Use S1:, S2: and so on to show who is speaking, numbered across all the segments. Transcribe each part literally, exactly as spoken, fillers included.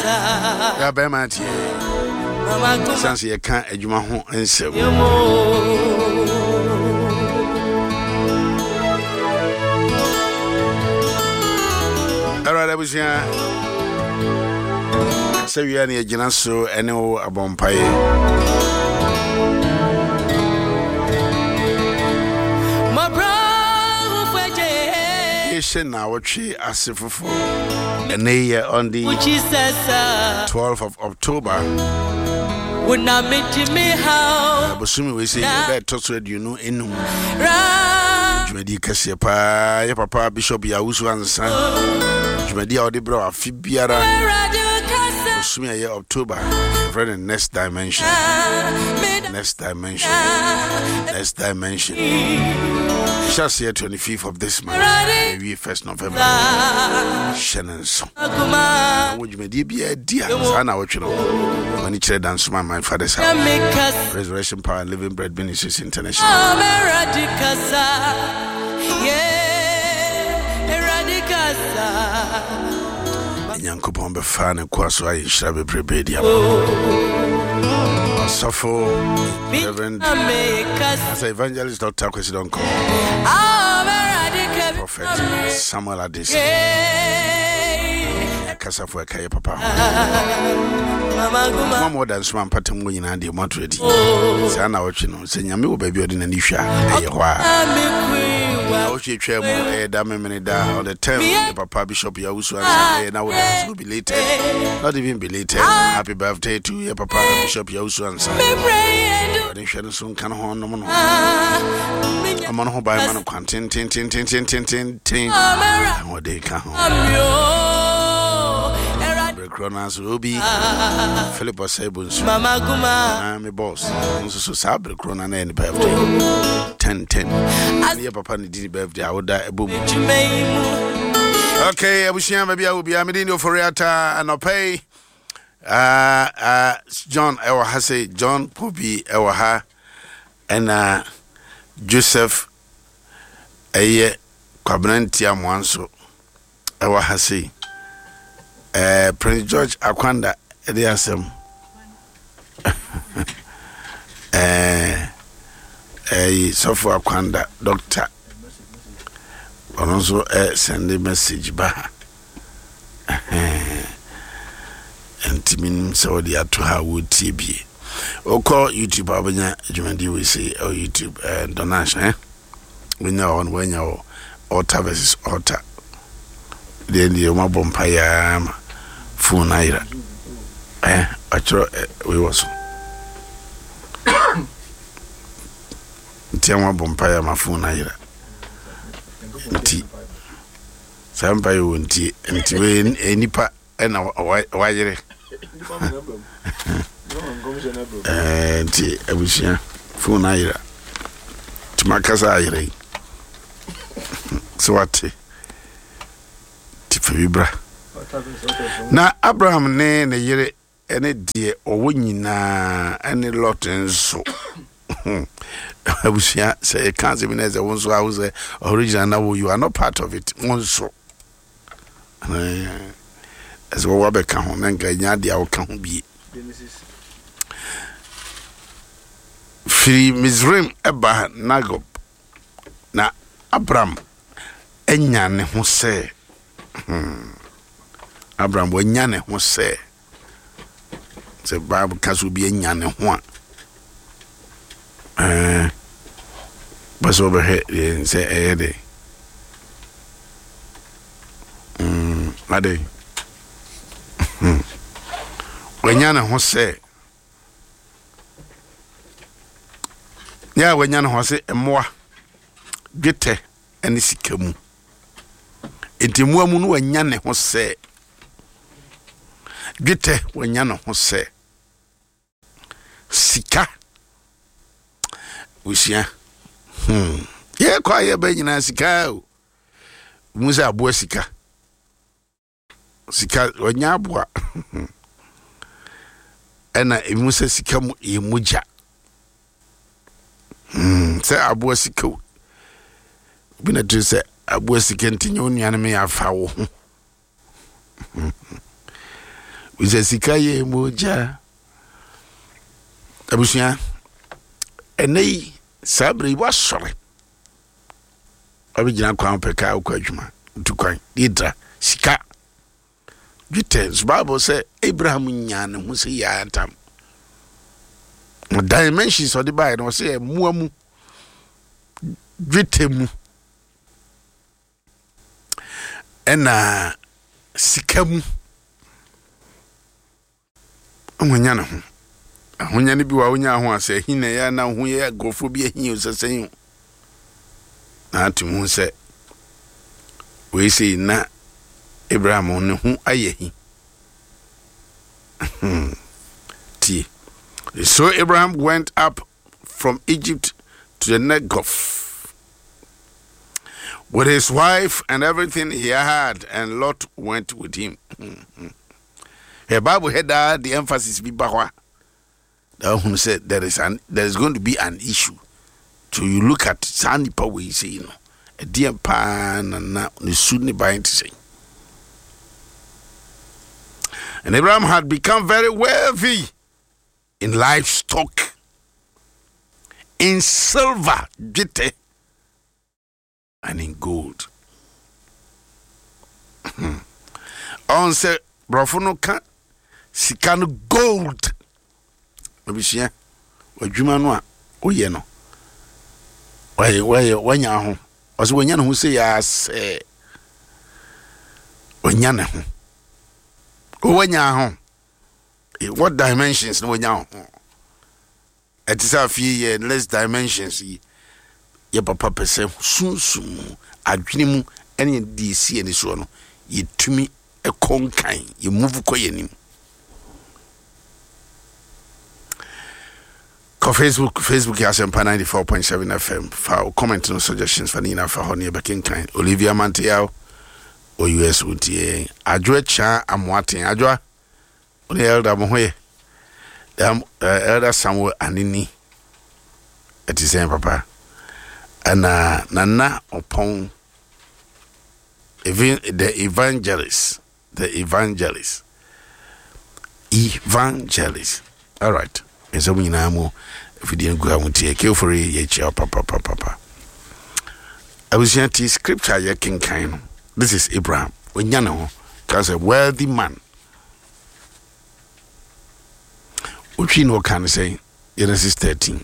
S1: Ya be ma tie. Sense ye kan adwuma ho ensem. Alright, abusia. So we are near Jinaso and no abompaye. My brother now what she asifufo. And they on the twelfth of October. When I met me how Busumi we say that talks with you know in Jumedi Kassepa, your papa Bishop Yausu and son. Jumedi Audibro Afibiara Busumi a year October. Friend in next dimension. Next dimension. Next dimension. Shall see twenty-fifth of this month. Maybe first November. Shannon song. Would you be a dear? I know what you know. When you trade dance my my father's house. Resurrection Power Living Bread Ministries International. Yankupon be fan and Kwaso I shall be prepared. Suffer, Reverend as evangelist Doctor Don't call Prophet Samuel Adis Casa for a Kaya Papa. Mama more than Swan Patum winning and the Montreal. Sana, what you know, saying you baby in an isha. She chair more damn many da on the term the Papa Bishop Yausu and now will be later. Not even be later. Happy birthday to your Papa Bishop Yausu and son. I soon can horn no more. I'm on who by man of content, tin, tin, tin, tin, tin, tin, tin. And what they can Cronas Ruby Philip Sabus Mama Guma. I'm a boss. So Sabre Cronan and birthday. Ten ten. And your papa did birthday. I would die a boom. Okay, I wish you maybe I will be a Medino for Riata and I'll pay. Uh, uh, John Ewahase, John Pobi Ewaha, and uh, Joseph Aye Quabrantia Mwanso Ewahase. Uh, Prince George Akwanda Ediasem uh, a software Akwanda doctor and also uh, send a message back and Timin Saudi to her would T B or call YouTube Abanya Jumandi we say or YouTube uh, donation eh? We know on when your altar versus altar. Then the Oma Bompire phone Ira. Eh, actually, we was. Tiama Bompire, my phone Ira. Tea. Sampay won't tea, and to win any part and a wire. And tea, I wish you phone Ira. To my casa Ira. So what? Fibra na Abraham ne ne yere ene die owo nyina ene lot nso abusia say can't even as one so house original now you are not part of it nso as we wa be ka ho na nka nya dia wo ka ho bi Free Mizrim eba Nagob na Abraham enya ne ho se Hmm. Abraham wa nyane ho se se Bible kaso bi nyane ho eh baso over here say eh dey mm ade hmm wa nyane ho se ya wa nyane ho se emoa dwete ene sikamu enti muamu no wanya ne ho se dwete wanya ne ho se sika usia hmm ye kwa ye ba nyina sika o musa abo sika sika wanya abo ena musa sika mu e muja hmm se abo sika bina tu se abo sika ntinyo nuane me afa wo we say sikaye moja abusia enei sabri wa sore abigina kwa peka akwa adwuma ntukwan didra sika dwetens Bible say Abraham nyane hu se ya atam dimensions of the Bible no say muamu dwetemu ena sikamu onwanya na ho ahonya ne bi wa onya ho ase hin na ya na ho ye gofo bi ahin osesen na atumu se we say na Abraham ne ho ayehi ti. So Abraham went up from Egypt to the Negev with his wife and everything he had, and Lot went with him. The Bible had that the emphasis be bahwa. The who said there is an there is going to be an issue. So you look at Sandy Power, you say, you know, a dear pan and now the Sunni buying to say. And Abraham had become very wealthy in livestock, in silver, jite, and in gold. On se brofono ka sikano gold. Obisia, wadwuma no a oye no. Why why wanya ho. Oso wanya no say yes eh wanya na ho. Wanya ho. What dimensions no wanya ho? It is a few less dimensions ye papa pese sunsun adwene mu ene di si eni so no ye tumi e konkan ye move ko yenim. Ko Facebook Facebook ya sempa ninety-four point seven F M for comment no suggestions for Nina for honey bakin kind Olivia Mantiao o U S U T A adwo cha amwaten adwo one elder mo hoye um uh, elder Samuel Anini it is saying papa and uh, nana upon even the evangelist the evangelist evangelist all right. Eso nyina mo fidie gu amutie ke for ye chi papa papa papa abusianti scripture ye kinkan no. This is Abraham onya ne ho cause a wealthy man uchi no can say Genesis thirteen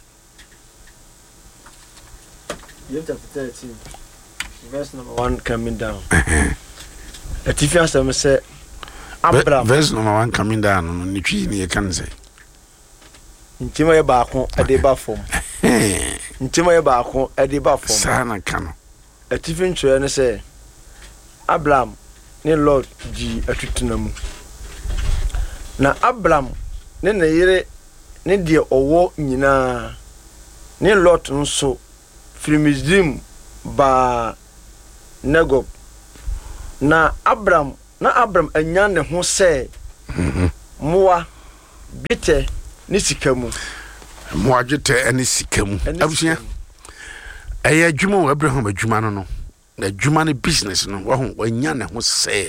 S2: chapter thirteen verse number one coming down. Uh-huh. Atifi asem say Abraham
S1: verse number one coming down no ni twi ni ye can say
S2: Ntima ye baako ade ba fom. Ntima ye baako ade ba fom.
S1: Sana kano.
S2: Atifi ntwe ne se Abraham ne Lord ji atutuna mu. Na Abraham ne ne yire ne de owo nyina ne Lot nso Filimizim ba Negev. Na Abraham na Abraham anya ne ho se moa bite ni sikamu
S1: moagete ani sikamu abusia aya dwuma Abraham adwuma no no na dwuma ne business no wo ho wanya ne ho se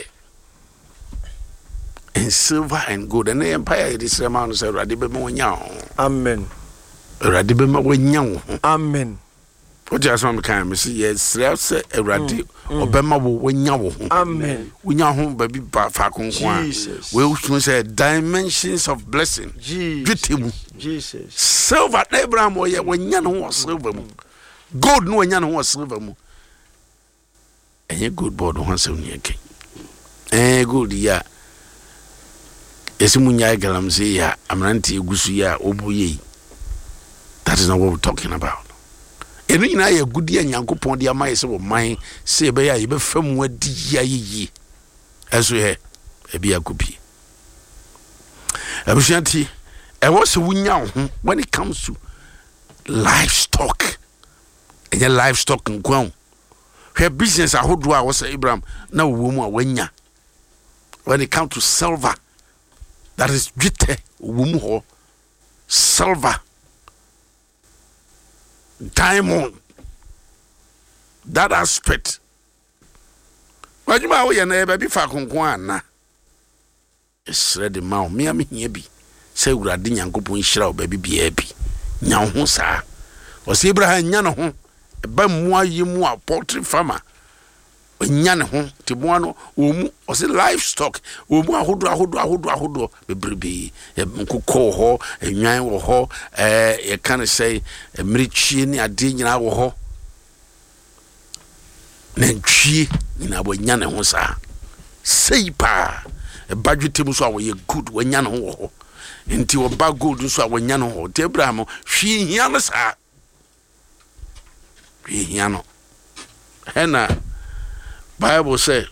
S1: in silver and gold and empire it is man say rade be mo nya
S2: amen
S1: rade be mo nya
S2: amen
S1: what just one kind me say yes say rade obema wo nya wo
S2: amen
S1: wonya ho ba bi ba fa konkon we will say dimensions of blessing
S2: Jesus Jesus
S1: silver Abraham wo ye wonya no silver mu gold no wonya no silver mu enye gold board ho se wonya ke eh gold ya esimunya galam say ya amranti egusu ya obuye. That is not what we're talking about. Enu nyina ye gudi Nyankopon de amaye se wo man se be ya ye be fam wadi ya yi eso he e bia kopi abusianti e wo se wunya ho when it comes to livestock and your livestock nkwan her business ahodo a wo se Abraham na wo mu a wanya when it comes to silver that is jite wo mu ho silver diamond that aspect. 'What you mean? Wajuma wo ye na e ba bi fa konkon ana is ready ma me am here bi say urade nyankopon hira obabi bia bi nya ho saa o se Abraham nya no ho ba mu ayi mu a poultry farmer nya ne ho te mo no o mu o se livestock o mu ahodo ahodo ahodo ahodo bebrebe nkokɔ ho enwan wo ho eh ye kan say mirichie ni ade nyina wo ho na ntwie nyina bo nya ne ho saa sei pa e badwetem so a wo ye good wo nya ne ho wo ho enti wo ba gold so a wo nya ne ho te Abraham hwi hia no saa hwi hia no hena Bible say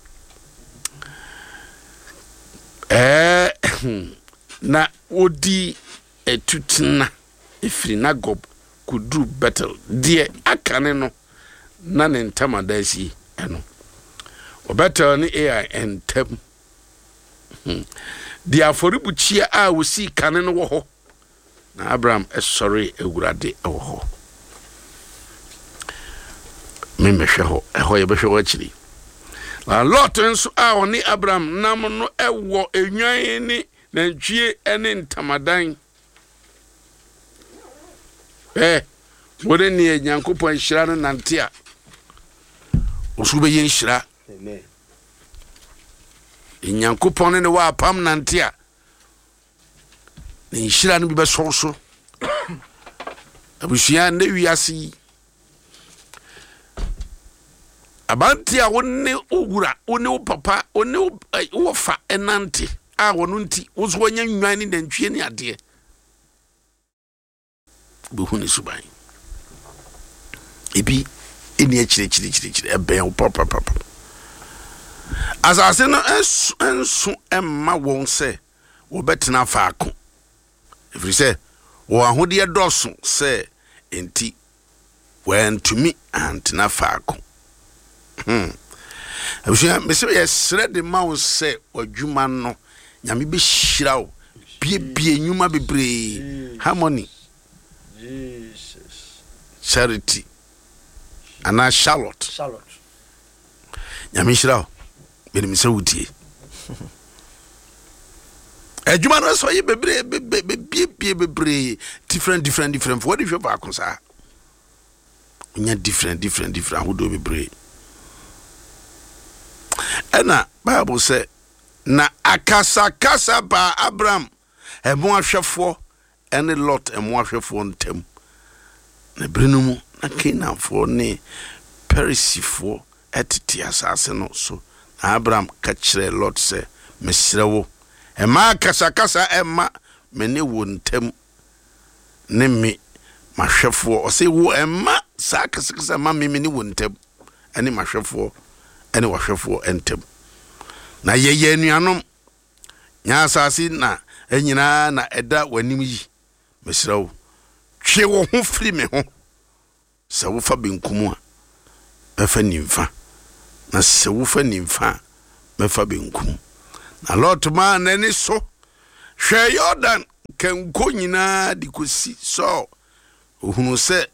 S1: eh na odi etutna efiri na gob kudu battle de akane no na ne ntamadasi eno o battle ni ai entem di aforibuchia a wosi kane no wo ho na Abraham esori ewurade ewo ho me mehwe ho eho ye behwe wachiri la lot nso a oni Abraham nam no ewo enwan ni na ntwie ene ntamadan eh wode ni nyankopon hira no nante a osube ye hira amen nyankopon ne wa pam nante a ni hira no bi be so so abusia ne wiase abanti a wonne ogura wonne papa wonne wofa enante a wono nti woso wanya nwan ni dantwie ni ade buhuni suban ebi eni akire kire kire kire eben papa papa asase no ensu ensu emma won se wo betena faako efiri se wo ahode edoso se enti wentumi antena faako Hmm. Abusia mese yesre de ma se wadwuma no nyame be hira wo bie bie nyuma bebre harmony Jesus charity ana Charlotte
S2: Charlotte
S1: nyame hira wo be me se wutie adwuma no so ye bebre bie bie bebre different different different what if you ba konsa nya different different different wo do bebre. Ena Bible say na akasa kasa ba Abraham emo ahwefo ene Lot emo ahwefo ntem na brinumu na Canaanfo ne Perisifo etiti asase no so na Abraham ka kire Lot say mesrewo ema akasa kasa ema mene wo ntem ne me mahwefo o say wo ema sa akasa kasa ma me mene wo ntem ene mahwefo ene wahwefo entem na yeye anuanom nya asase na enyina na eda wanim yi mesrawo twe wo ho firi me ho se wo fa benkum a befa nimfa na se wo fa nimfa befa benkum na Lot ma nani so hwe Jordan kanko nyina dikosi so ohunu se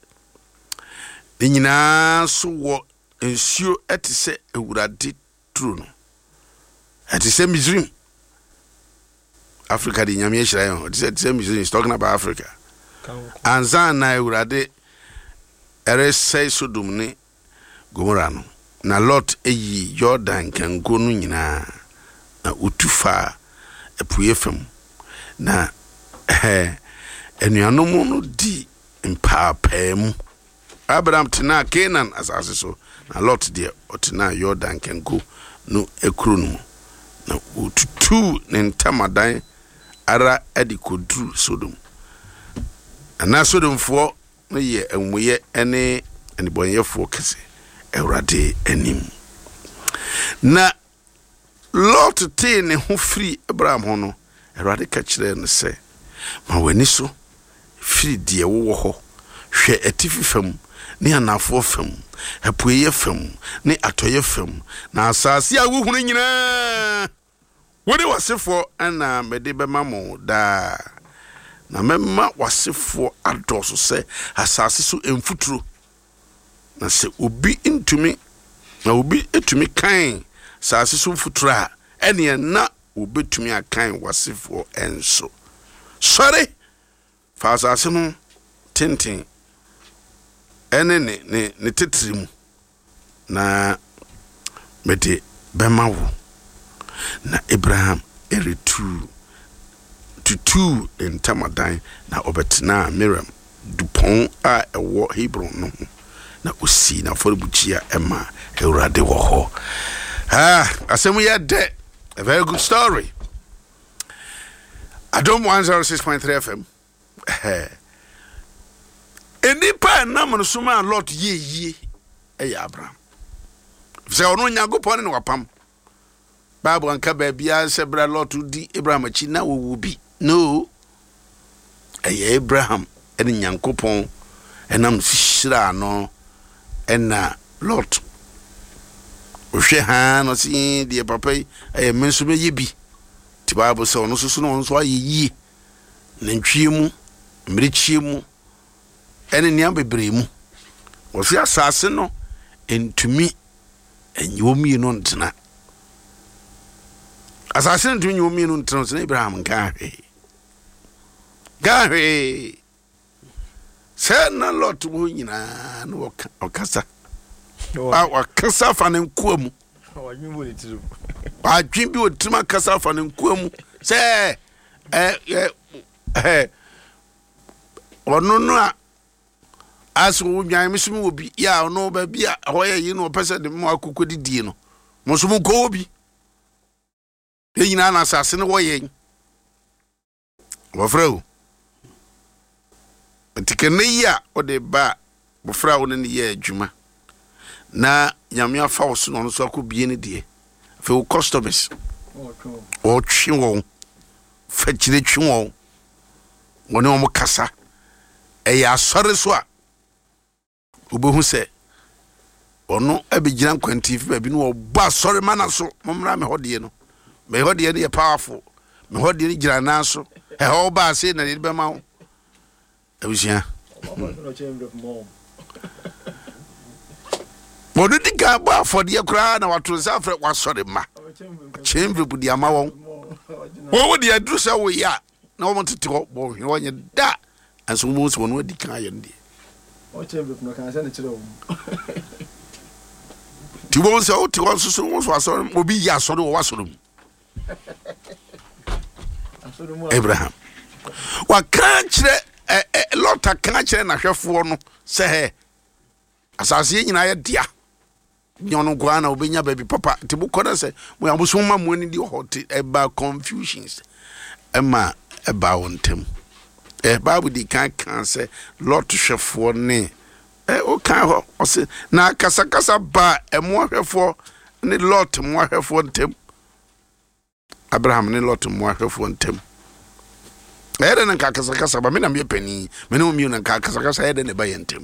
S1: nyina so wo ensio etise ewurade true no etise Misrim Africa di nyame hira yo etise etise Misrim is talking about Africa anza na ewurade ere sei Sodom ne Gomorrah no na Lot eyi Jordan kanko no nyina na utufa epuye fam na eh enuanom no di mpapam Abraham tena Canaan asase so na Lot de otena Jordan kanko no ekru no na ututu ne ntamadan ara adikodru Sodom ana Sodom fo no ye enmuye ene enibonyefo kese Ewurade anim na Lot te ne ho firi Abraham ho no Ewurade ka kire no se ma wani so firi de wo ho hwe atifi fam ne anafo fam apueye fam ne atoye fam na asase a wo hunu nyina wode wasefo ana mede bema mo da na memma wasefo adoso se asase so emfuturo na se obi ntumi na obi etumi kan asase so futuro a ene na wobetumi akan wasefo enso sorry fa asase no tintin ene ne ne ne tetrimu na mete bemawo na Abraham eretu tutu entamadan na obetena Miriam dupon a ewo Hebron no na osi na forebuchia ema Ewurade wo ho ah asemu ya de a very good story. Adom one oh six point three F M eh eni pa na mo so ma lot ye ye e Abraham se ono Nyankopon ne wapam Bible anka ba bia se bra lot di Abraham achi na wo bi no eh Abraham ene Nyankopon enam sishira no ena lot ohwe ha no si de papa eh menso be ye bi ti Bible se ono susu no nso aye yi nantwiemu mrichiemu ene nia bebre mu wo fi asase no entumi enyomi no ntena asase no entumi enyomi no ntena so Abraham gawe gawe se na lot wo nyina no okasa wa wakasa fa ne nkuamu
S2: wadwimbo ne tiru
S1: wadwimbi otima kasa fa ne nkuamu se eh eh ono no a aso nwan mesum obi ya ono ba bia hoye yi no pese de mo akokodidie no mo so mo ko obi e nyina na asase ne woye wofrau tikene ya ode ba bofra wo ne ye adwuma na nyame afa wo so no so akobie ne die fe wo customers o twi wo fa kire twi wo woni wo kasa e ya sore so a obehu se ono abegina kwantifi ba bi no wo ba sore mana so momra me hodie no me hodie ne powerful me hodie ne gira na so e ho ba se na de be ma wo ebusia Bodu di gaba for the kra na watu zafre wasore ma chembe budi ama won wo di adrusa wo ya na wo tete wo bo hwe wonye da anso mo so no di kan aye ndi o chembe no kan se ne kire wo ti wo so ti wo so wo so asore obi ya asore wo wasore mu Abraham wa kan kire lota kan kire na hwefo no se he asase nyina ya dia nyono gwana obenya baby papa tibukona se mo yabusuma mo ni di hot eba confusions ema eba wontem eh babu di kan kan se lot hwefo ne eh o kan ho o se na kasa kasa ba emo hwefo ne lot mo hwefo ntem Abraham ne lot mo hwefo ntem ere na kasa kasa ba me na me pani me no mi na kasa kasa ere ne ba yentem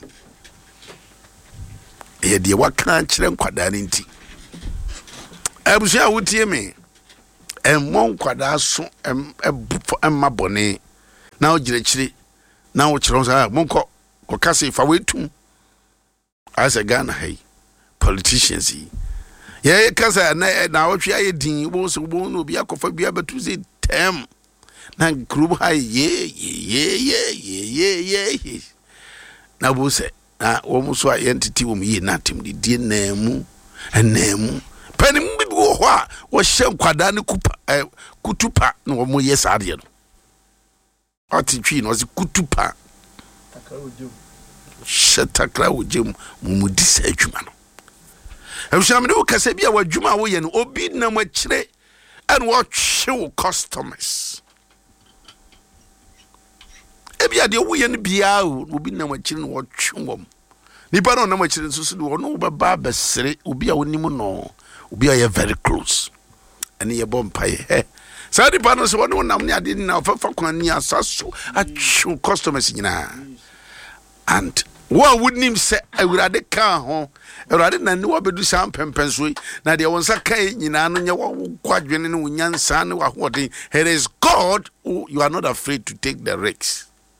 S1: ye de waka kire nkwada ne nti abusia wotie me emmon nkwada so em emma bone na o gire kire na o kire so monko ko kase fa wetum as a Ghana hey politicians ye kasa na na o twa ye din bo so bo no bia kofa bia betu ze tem na group hay ye ye ye ye ye ye na bo se na wo muso identity wo yi na tim di die na mu enemu pani mbi wo ho a wo hye nkwada ne kupa eh, kutupa na wo mo yes ade no ati twi no se kutupa takra wojum shetakra wojum mu di sa adwuma no ehwamde wo kasa bia wo adwuma wo ye no obi na mo kire and wo hye wo customers ebia de wo ye no bia o obi na ma kire no wo twom ni ba no na ma kire nsusu no no ba ba besere obi a wonim no obi a ye very close ani ye bom pai he sa di ba no so no nam ni ade na fa fa kwan ni asaso a twu customers nyina and wo wonim se awurade ka ho awurade na ni wo bedu sam pempenso na de wonsa kai nyina no nye wo kwadwene ne wonyansa ne wa hoden it is God who you are not afraid to take the risks.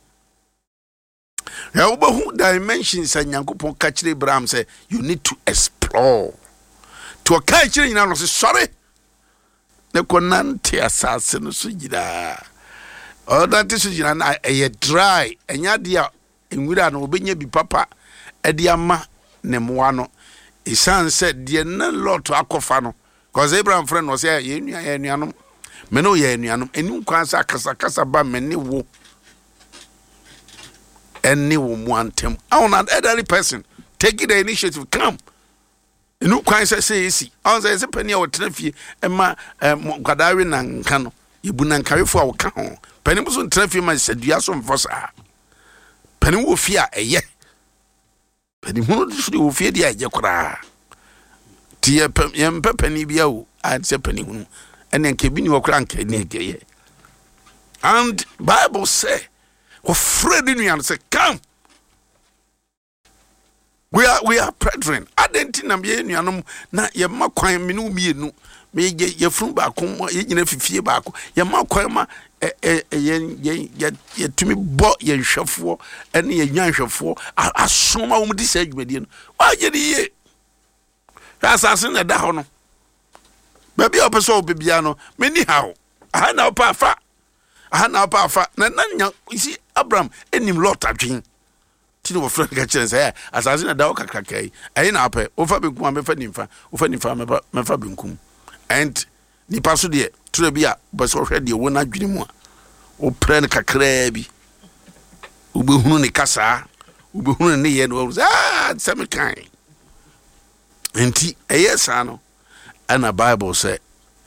S1: Ya ubahu dimensions and Nyankopon kachire Abraham say you need to explore. To a kachire nyina no say sorry. ne konante asase no so jira o that is jira na e dry enya dia enwura na obenya bi papa e dia ma ne moa no isan said dia na lot akofa no cause Abraham friend was say ye nua ye nuanom me no ye nuanom eni kwan sa kasa kasa ba me ne wo eni wo mo antem I want an elderly person take the initiative come enu kwan say say esi on say say pani o trafie e ma kwadawe na nka no yebu na nkarefo a wo ka ho pani mo so trafie ma sedua so mfosa pani wo fi a eye pani mo so wo fi dia eye kora ti ye yem pani bia wo a se pani hunu ene nke bi ni wo kora nka ne geye and Bible say wo fredi nuan say come. We are we are brethren. Adentina me nuanom na ye makwan me no mienu me ye ye fun ba ko ye nyina fifie ba ko ye makwan ma eh ye ye ye tumi bo ye hwefo ene ye nwanhwefo asoma wo mu di sa adwumadi no wa ye di ye asase na da ho no ba bia opeso obibia no me ni hawo aha na opa afa aha na opa afa na na isi Abraham enim lot adwen tino wo friend ka chere say asase na da okakrakai ayi na ape ofa benkum amefa nimfa ofa nimfa amefa mefa benkum and ni paso de tura bia bo so hwe de wo na dwene mu a o pre ne kakra bi o be hunu ne kasa o be hunu ne ye no ah same kind enti eyesa no ana Bible say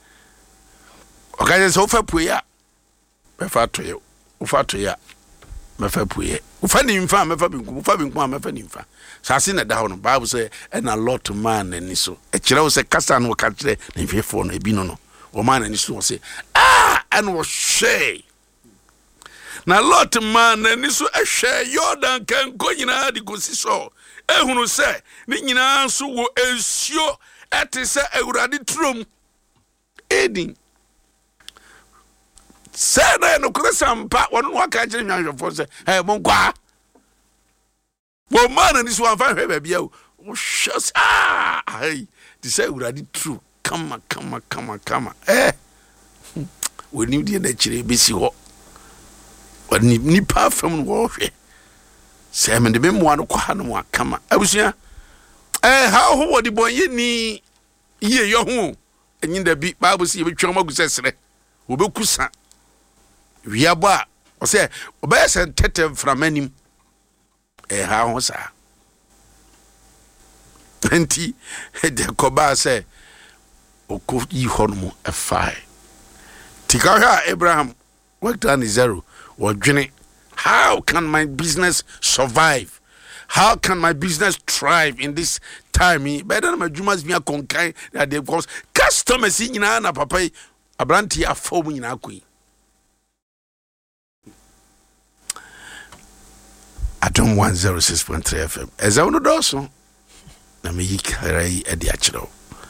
S1: okaje so fa puya mefa toyo ofa toya mefa puye ufa nimfa mefa binkum ufa binkum mefa nimfa sase na da ho no Bible say and a lot man ani so e kire wo say kasa no ka kire na hwefo no ebi no no o man ani so say ah and wo shey na lot man ani so e hwe Jordan kan ko nyina di kosi so ehunu say ni nyina so wo ensuo ete say Awurade trom edin say na no kresampa wono waka kire nwanhwefo say eh monkwa wo man ni so anfa hwe ba bia o shos ah hey this say Awurade true kama kama kama kama eh we ni die na kire besi ho wani ni pa fam no hwe say me de me mo ano kwa no akama abusua eh how ho wodi bonye ni ye yo ho enyinda bi Bible say be twam agusesere wo be kusa wiaba o say obese tetem from anim eh ha ho sa enti de koba say oko yi hono e fai tikaha Abraham worked on zero or dwene how can my business survive, how can my business thrive in this time better my jumas be konkan that they because customers nyina na papa abranti afom nyina akoi Atom one oh six point three F M. Eza uno doso na me yikarai edi achiro.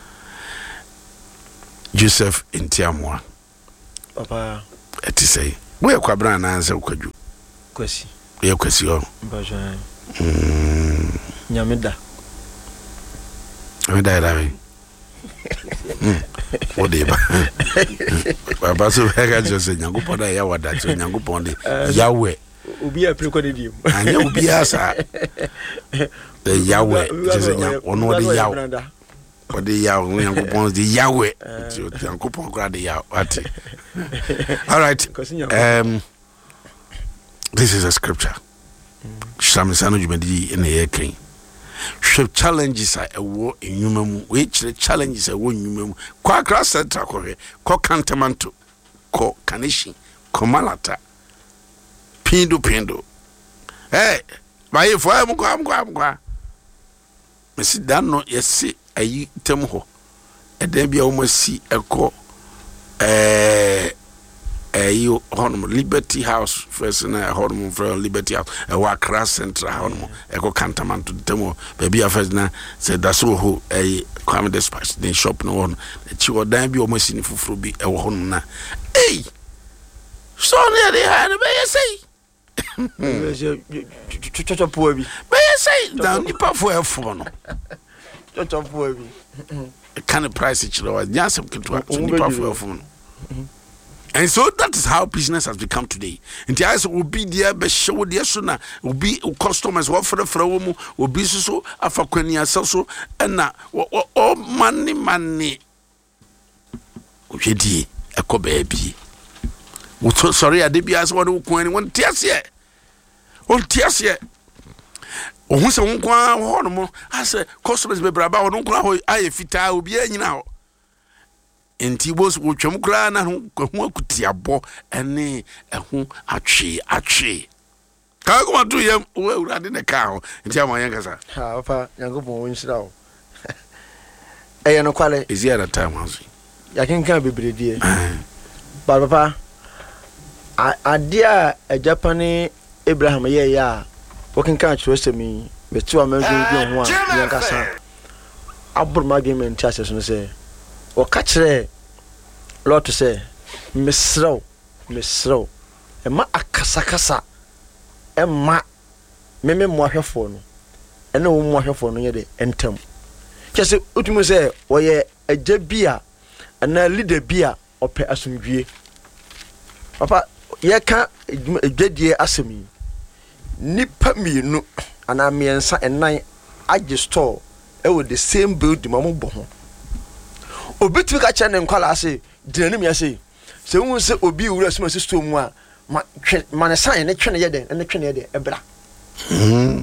S1: Joseph Intiamwa. Papa. Eti say. We kwa bra na ansa ukaju.
S2: Kwesi.
S1: We kwesi o.
S2: Mbaja.
S1: Mm.
S2: Nyameda.
S1: Nyameda irawe. Mm. Ode ba. Baba so hega Jose nyankopon da ya wada so nyankopon de yawe.
S2: Ubi a preko de dim.
S1: Anya ubi asa. The yawe Jose nya ono de yawe. Ode yawe nyankopon de yawe. Nyankopon kra de yawe. Ati. All right. Um this is a scripture. Shamsano jumedi in the yekin. Should challenges are a war in human which the challenges are one human. Kwa cross center kore, ko kantamanto, ko kanishi, ko malata. Pindo pindo. Hey, by if I am going, I'm going. Messi Dano, yes, see a ye temho. A debut almost see a co. Eh. Eh, you honor Liberty House first and a hormone for Liberty House, a Wakra Central hormone, a go cantaman to the demo. Baby, a first now said that's who a crime dispatch, then shop no one that you are damn be almost in for fruby a home now. Hey, so near the hand, may I say,
S2: Church of Poeby,
S1: may I say, down the puff for a phone.
S2: Church of Poeby.
S1: kind of price each other. Yes, and so that is how business has become today. And the eyes will be there, but show the sooner will be customers what for the flow will be so afaquenia so and now oh money money. Ujedi a co baby. Sorry, I did be as one who coin one tears yet. One tears yet. Oh, who's a one hormone? I said, customers be braba or no cry, I fit I will be now. Enti was wo twam kra na ho akutiabo ene eho atwe atwe ka ko matu yam wo awurade ne ka ho enti ama yan kasa
S2: ha papa yankopon won shira wo eh no kwale
S1: is here at time house
S2: ya ken kan bebredie ba papa ade a Japan Abraham ye ya wo ken kan chiro semi betu amanzu bi ho a yan kasa abur magement chase so no say o kachre lot to say misro misro e ma akasa kasa e ma meme mo ahwefo no e na wo mo ahwefo no ye de entam kese utumu say wo ye agya bia ana leader bia ope asomdwie papa ye ka edwadie asemi nipa mienu ana miensa enan age store e wo the same building mo bo ho obitu ka chene nkwala ase dinanim ya sei se hu se obi wura suma se sto mu a ma ne san ne twene ye den ne twene ye den ebra mhm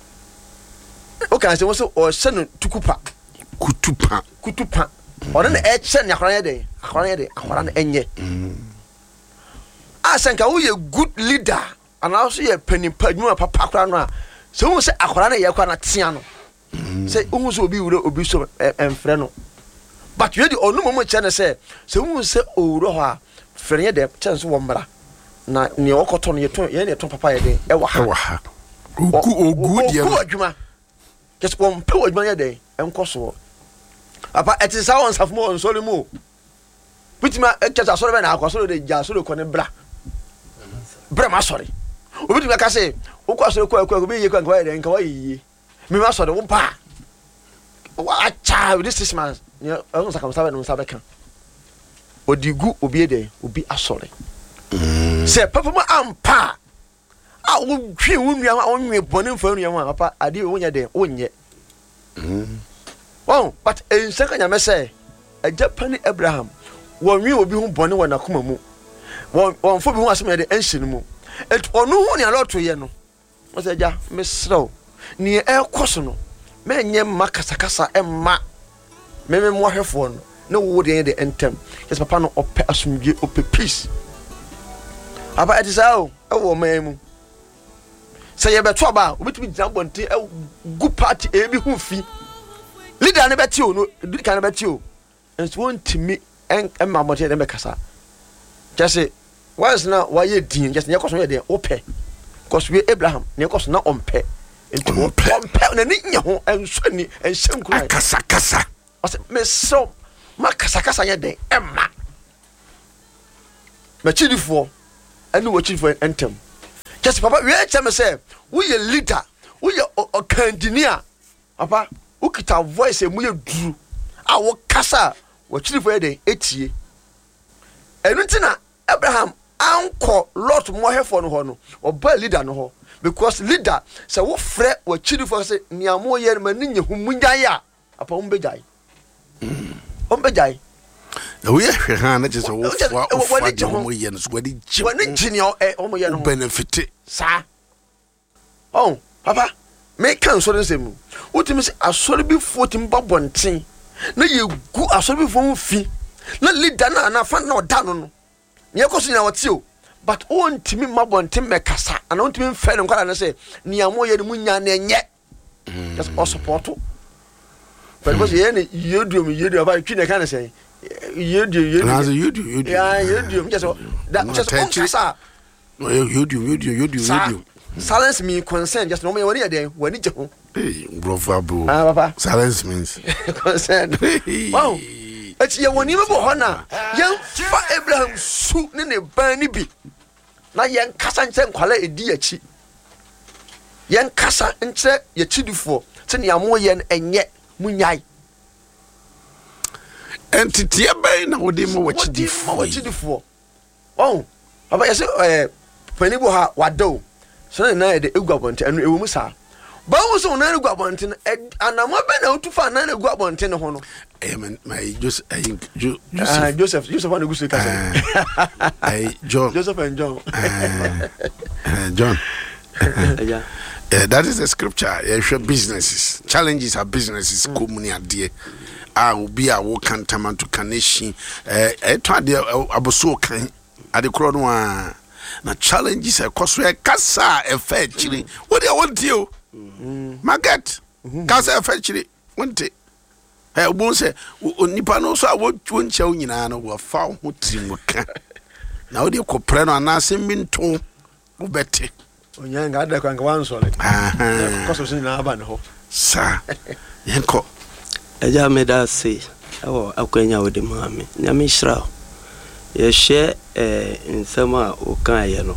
S2: o kan se wo so o se no tukupa
S1: kutupa
S2: kutupa o ne e che ne akwara ye den akwara ye den akwara ne enye mhm asanka wo ye good leader ana also ye panipa dwuma papa akwara no a se hu se akwara ne ye kwa na tia no se hu se obi wura obi so enfre no. But you the only moment channel say so who say owro ho a frenya de chance wo mbra na ne okoto no yeto ye ne to papa ye de e wa ha
S1: wa ha ogu ogu de
S2: ogu adwuma just one pe adwuma ye de enkoso apa it is how on safmo on solo mu bitima e chance asoro be na akwaso de ja solo ko ne bra bra ma sorry obitima ka say okwaso ko ko be ye ko nka ye de nka wa yi me ma sorry wo pa wa cha this six months ya on saka msabe no msabe kan odigu obi ede obi asore mm se papa ma ampa a wo twi wo nua ma onwe bone mfa nua ma papa ade wo nya de onye mm wow but en saka nya me say a Japan Abraham wo nwi obi hu bone wona koma mu won won fo bi hu asem de enhyin mu et onu hu ne aloto ye no wo se ja mesrew ni e koso no menye makasakasa emma meme mo ahwefo no na wo de de entem yes papa no ope asumdwe ope peace aba etisao e wo memu se ye beto aba obetumi gina bonte e gu party e bi hu fi leader ne beti o no leader ne beti o enso wontimi en emma mo de mekasa just once na why ye din just ne koso ye de ope because we Abraham ne koso na ompe enti ompe na ni nya ho enso ni enhyem kura
S1: kasa kasa
S2: ase me so ma kasa kasa ye den emma ma chidifo enu wo chidifo entem just papa we tell say we a leader we a candinia papa who kita voice e mu ye duru a wo kasa wo chidifo ye den etie enu tina Abraham anko lot mo hefo no ho no oba leader no ho because leader say wo frɛ wo chidifo say niamo ye ma ni nyehumunyan ya apa wo mbejai ombejai
S1: we are han na just wo fwa wo mo ye no so wadi ji
S2: wani jini o e o mo ye no
S1: benefit
S2: sa oh papa me kan so nsem utimi se asori bi fotim babonten na ye gu asori bi fo fi na leader na na fa na oda no no ne yakoso nya wote o but on timi mabonten me kasa ana on timi mfa ne kwala na se niamo ye no munya na enye just all support but because ye ne yedum yedum ba twi ne kan say yedum yedum
S1: yedum
S2: yeah yedum just that just on kasa
S1: yedum yedum yedum yedum
S2: silence me concern just no me wani dey wani je ho
S1: eh brother bro
S2: ah papa
S1: silence means
S2: concern wow ati ye woni me bo ho na ye fa Abraham su ne ne ban ni bi na ye nkasa nche nkwala edi achi ye nkasa nche ye chidufo te ne amo ye enye munyai
S1: entity ebe na wode mo wachidifo
S2: wachidifo oh aba yese eh panibo ha wado so na e de egu abonte anu ewo mu sa ba wo so na egu abonte anamo be na utufa na egu abonte ne ho no
S1: amen my Joseph Joseph
S2: uh, Joseph Joseph and Augusto
S1: uh, I John
S2: Joseph and John
S1: uh, uh, John
S2: yeah
S1: yeah that is the scripture yeah sure businesses challenges are businesses community ade ah obi a wo kan tamanto kaneshi eh eto ade aboso kan ade kro no a na challenges e koso e kasa e fa chiri what do you want you market kasa e fa chiri wonte eh obo se onipa no so a wo ncha nyina no wo fa ho trimuka na wo de ko pre no ana se minto wo bete
S2: onyanga ada kwa ngwan sole ah koso sin na aba ne ho
S1: sa yenko
S3: eja meda se awo akwanya wo de maame nyame hira ye hye eh nsema o kan ye no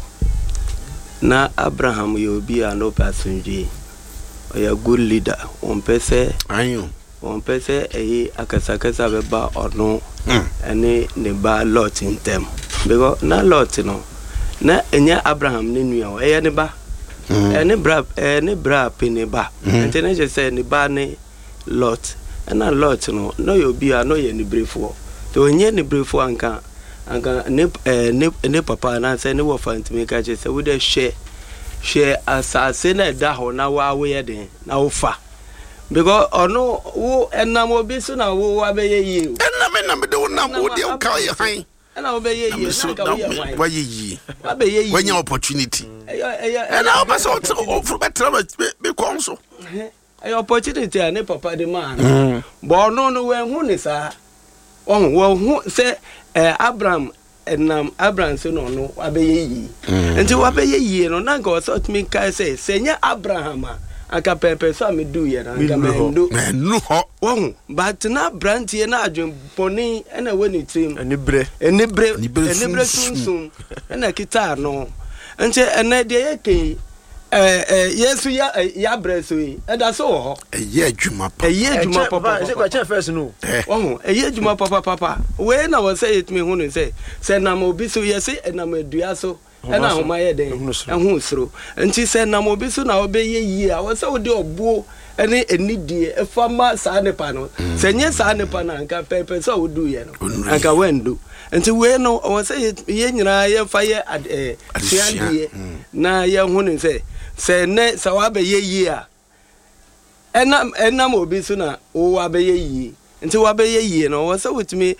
S3: na Abraham ye obi a no pasonje o ya good leader on pese
S1: ayo
S3: on pese eyi akasakasa be ba ono ene ne ba Lot intem bego na Lot no na enya Abraham ne nua e ye ne ba ene bra ene bra pe ne ba ente je se ne ba ne Lot ena Lot no no yo bia no ye ni brefo to nye ni brefo anka anka ne eh, ne ne papa na se ne wo fantime ka che se wo de hwe hwe asase na da ho na wa wo ye den na wo fa because ono wo enam obi so na wo wa be ye yi
S1: enam enam de wo na wo de o ka ye han
S3: ena wo be ye yi na ka wo ye han
S1: wa ye yi
S3: wa be ye yi
S1: when your opportunity
S3: eya eya
S1: ena o ba so o fru betra be konso
S3: ay opportunity ane papa de man bo no no we hu ni sa on we hu se Abraham enam Abraham se no no abeye yi enti wabeye yi no na go so timi kai se senya Abraham aka pepe so me do ye na ga me do
S1: me nu ho
S3: won but na brand ye na adwen poni ena we ni trim
S2: eni bre
S3: eni bre eni bre sunsun ena kita no enti ena de ye ke eh eh Yesu ya ya breso yi e da so ho
S1: eye adwuma papa
S3: eye adwuma papa
S2: se kwa chen first no
S3: oh eye adwuma papa papa we na wo say it me hu no say say na mo bi so yes e na mo adua so e na ho ma ye den e hu sro nti say na mo bi so na obe ye yi a wo say wo de obuo ene enidie e fama sa ne pa no say nye sa ne pa na nka pepe so wo du ye no nka wendu nti we no wo say ye nyina ye fa ye eh tiandie na ye hu no say se ne sa wa be ye yi a enam enam obi so na wo wa be ye yi nti wa be ye yi no wo se wutimi